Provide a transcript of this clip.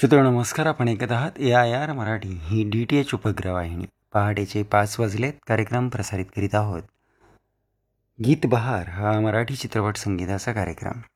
श्रोतो नमस्कार. आपण ऐकत आहात AIR मराठी ही DTH उपग्रहवाहिनी. पहाटेचे 5 वाजलेत. कार्यक्रम प्रसारित करीत आहोत. गीत बहार हा मराठी चित्रपट संगीताचा कार्यक्रम.